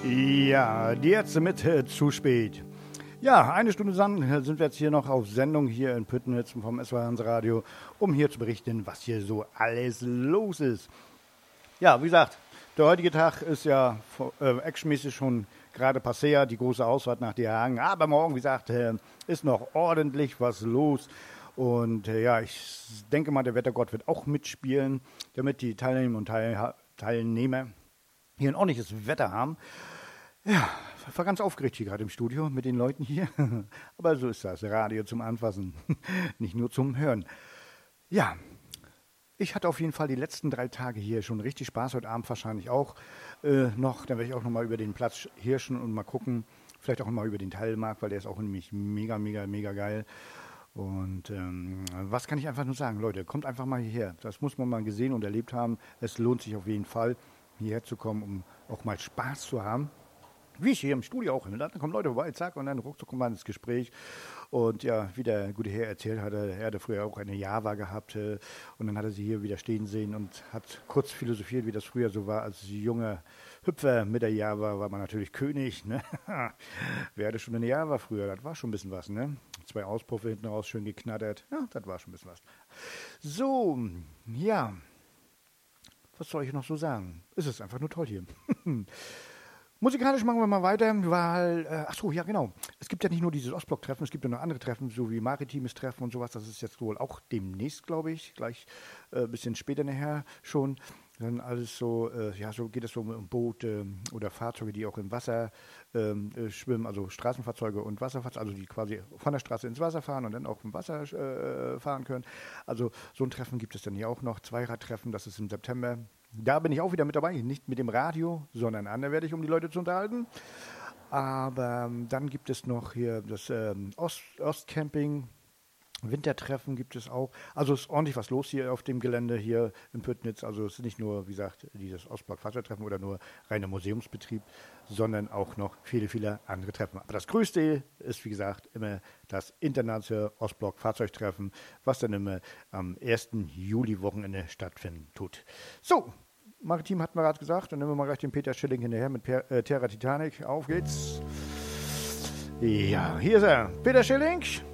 Ja, die Ärzte mit zu spät. Ja, eine Stunde dann sind wir jetzt hier noch auf Sendung hier in Püttnitz vom SWR Radio, um hier zu berichten, was hier so alles los ist. Ja, wie gesagt, der heutige Tag ist ja actionmäßig schon gerade passé, die große Ausfahrt nach Der Hagen. Aber morgen, wie gesagt, ist noch ordentlich was los. Und ja, ich denke mal, der Wettergott wird auch mitspielen, damit die Teilnehmer und Teilnehmer hier ein ordentliches Wetter haben. Ja, ich war ganz aufgeregt hier gerade im Studio mit den Leuten hier. Aber so ist das, Radio zum Anfassen, nicht nur zum Hören. Ja, ich hatte auf jeden Fall die letzten 3 Tage hier schon richtig Spaß, heute Abend wahrscheinlich auch noch. Dann werde ich auch nochmal über den Platz hirschen und mal gucken, vielleicht auch mal über den Teilmarkt, weil der ist auch nämlich mega, mega, mega geil. Und was kann ich einfach nur sagen, Leute, kommt einfach mal hierher. Das muss man mal gesehen und erlebt haben. Es lohnt sich auf jeden Fall, hierher zu kommen, um auch mal Spaß zu haben. Wie ich hier im Studio auch. Dann kommen Leute vorbei, zack, und dann ruckzuck kommt man ins Gespräch. Und ja, wie der gute Herr erzählt hatte, er hatte früher auch eine Java gehabt. Und dann hat er sie hier wieder stehen sehen und hat kurz philosophiert, wie das früher so war. Als junger Hüpfer mit der Java war man natürlich König. Ne? Wer hatte schon eine Java früher? Das war schon ein bisschen was. Ne? 2 Auspuffe hinten raus, schön geknattert. Ja, das war schon ein bisschen was. So, ja. Was soll ich noch so sagen? Es ist einfach nur toll hier. Musikalisch machen wir mal weiter, weil, achso, ja genau, es gibt ja nicht nur dieses Ostblock-Treffen, es gibt ja noch andere Treffen, so wie maritimes Treffen und sowas, das ist jetzt wohl auch demnächst, glaube ich, gleich ein bisschen später nachher schon, dann alles so, ja, so geht es so um Boote oder Fahrzeuge, die auch im Wasser schwimmen, also Straßenfahrzeuge und Wasserfahrzeuge, also die quasi von der Straße ins Wasser fahren und dann auch im Wasser fahren können, also so ein Treffen gibt es dann hier auch noch, Zweiradtreffen, das ist im September. Da bin ich auch wieder mit dabei, nicht mit dem Radio, sondern anderweitig, um die Leute zu unterhalten. Aber dann gibt es noch hier das Ostcamping, Wintertreffen gibt es auch. Also ist ordentlich was los hier auf dem Gelände hier in Püttnitz. Also es ist nicht nur, wie gesagt, dieses Ostblock-Fahrzeugtreffen oder nur reiner Museumsbetrieb, sondern auch noch viele, viele andere Treffen. Aber das Größte ist, wie gesagt, immer das internationale Ostblock-Fahrzeugtreffen, was dann immer am 1. Juli-Wochenende stattfinden tut. So, Maritim hatten wir gerade gesagt. Dann nehmen wir mal gleich den Peter Schilling hinterher mit Terra Titanic. Auf geht's. Ja, hier ist er. Peter Schilling.